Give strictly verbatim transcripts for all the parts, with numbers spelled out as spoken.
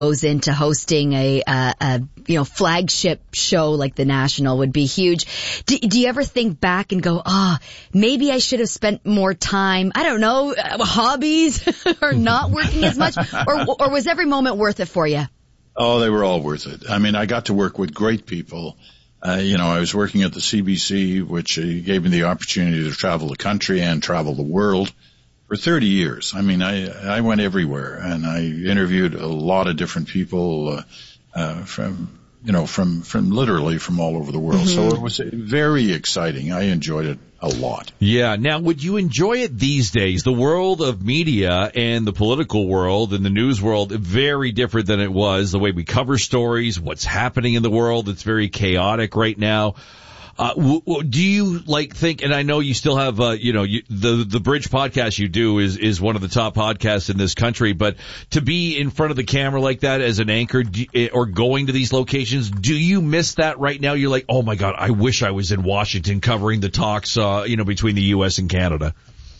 goes into hosting a, a, a, you know, flagship show like the National would be huge. Do, do you ever think back and go, ah, oh, maybe I should have spent more time, I don't know, uh, hobbies or not working as much? Or, or was every moment worth it for you? Oh, they were all worth it. I mean, I got to work with great people. Uh, you know, I was working at the C B C, which uh, gave me the opportunity to travel the country and travel the world. For thirty years. I mean, I, I went everywhere and I interviewed a lot of different people, uh, uh, from, you know, from, from literally from all over the world. Mm-hmm. So it was very exciting. I enjoyed it a lot. Yeah. Now, would you enjoy it these days? The world of media and the political world and the news world, very different than it was. The way we cover stories, what's happening in the world. It's very chaotic right now. Uh, w- w- do you like think, and I know you still have, uh, you know, you, the, the Bridge podcast you do is, is one of the top podcasts in this country, but to be in front of the camera like that as an anchor do, or going to these locations, do you miss that right now? You're like, oh my God, I wish I was in Washington covering the talks, uh, you know, between the U S and Canada.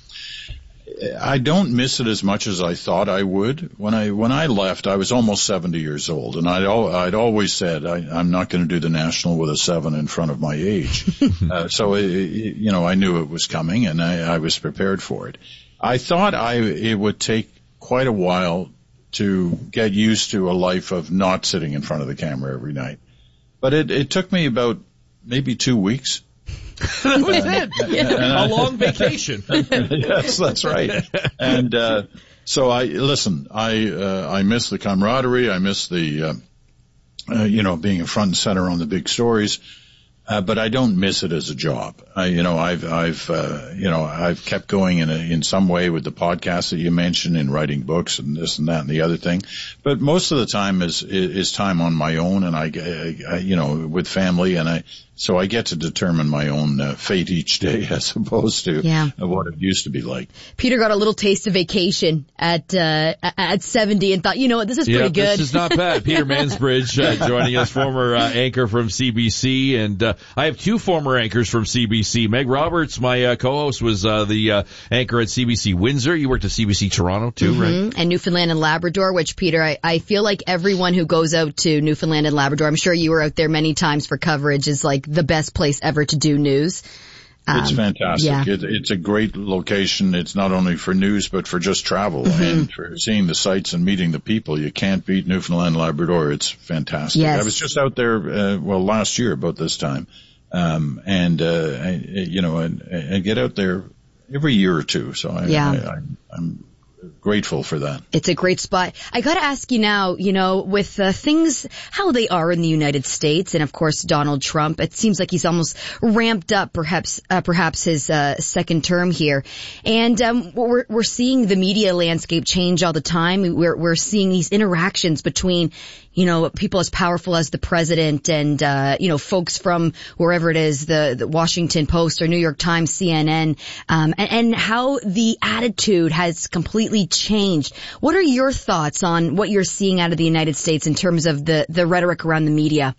I don't miss it as much as I thought I would. When I when I left, I was almost seventy years old, and I'd, al- I'd always said I, I'm not going to do the National with a seven in front of my age. uh, so, it, you know, I knew it was coming, and I, I was prepared for it. I thought I it would take quite a while to get used to a life of not sitting in front of the camera every night. But it, it took me about maybe two weeks. That was it. Yeah. A long vacation. Yes, that's right. And uh so I listen. I uh, I miss the camaraderie. I miss the uh, uh, you know being front and center on the big stories. Uh, but I don't miss it as a job. I, you know, I've, I've, uh, you know, I've kept going in a, in some way with the podcast that you mentioned, in writing books and this and that and the other thing. But most of the time is, is time on my own, and I, I, I you know, with family, and I, so I get to determine my own uh, fate each day as opposed to yeah. what it used to be like. Peter got a little taste of vacation at, uh, at seventy and thought, you know what, this is yeah, pretty good. This is not bad. Peter Mansbridge, uh, joining us, former uh, anchor from C B C, and, uh, I have two former anchors from C B C. Meg Roberts, my uh, co-host, was uh, the uh, anchor at C B C Windsor. You worked at C B C Toronto too, mm-hmm. right? And Newfoundland and Labrador, which, Peter, I, I feel like everyone who goes out to Newfoundland and Labrador, I'm sure you were out there many times for coverage, is like the best place ever to do news. Um, it's fantastic. Yeah. It, it's a great location. It's not only for news, but for just travel mm-hmm. and for seeing the sights and meeting the people. You can't beat Newfoundland and Labrador. It's fantastic. Yes. I was just out there, uh, well, last year about this time. Um, and, uh, I, you know, and, and get out there every year or two. So I, yeah. I, I, I'm grateful for that. It's a great spot. I got to ask you now, you know, with uh, things, how they are in the United States, and of course Donald Trump, it seems like he's almost ramped up perhaps, uh, perhaps his, uh, second term here. And, um, we're, we're seeing the media landscape change all the time. We're, we're seeing these interactions between, you know, people as powerful as the president and, uh, you know, folks from wherever it is, the, the Washington Post or New York Times, C N N, um, and, and how the attitude has completely changed. What are your thoughts on what you're seeing out of the United States in terms of the, the rhetoric around the media?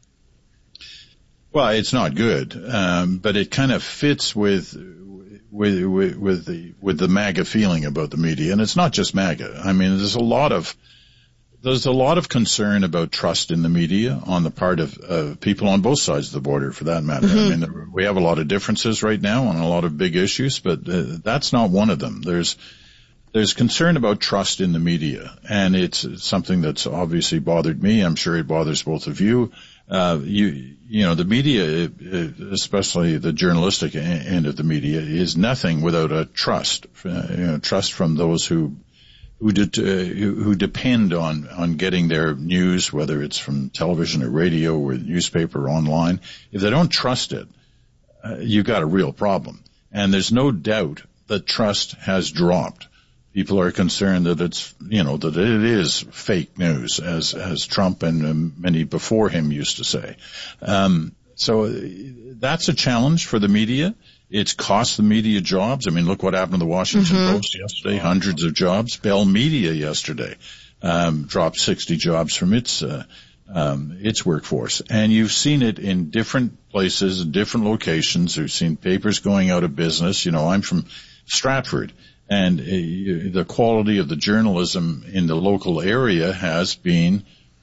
Well, it's not good, um, but it kind of fits with, with, with, with the, with the MAGA feeling about the media. And it's not just MAGA. I mean, there's a lot of, There's a lot of concern about trust in the media on the part of uh, people on both sides of the border, for that matter. Mm-hmm. I mean, we have a lot of differences right now on a lot of big issues, but uh, that's not one of them. There's there's concern about trust in the media, and it's something that's obviously bothered me. I'm sure it bothers both of you. Uh, you you know, the media, especially the journalistic end of the media, is nothing without a trust, uh, you know, trust from those who. Who, de- uh, who depend on, on getting their news, whether it's from television or radio or newspaper or online. If they don't trust it, uh, you've got a real problem. And there's no doubt that trust has dropped. People are concerned that it's, you know, that it is fake news, as, as Trump and um, many before him used to say. Um, so that's a challenge for the media. It's cost the media jobs. I mean, look what happened to the Washington mm-hmm. Post yesterday, hundreds of jobs. Bell Media yesterday um, dropped sixty jobs from its uh, um, its workforce. And you've seen it in different places, different locations. You've seen papers going out of business. You know, I'm from Stratford, and uh, the quality of the journalism in the local area has been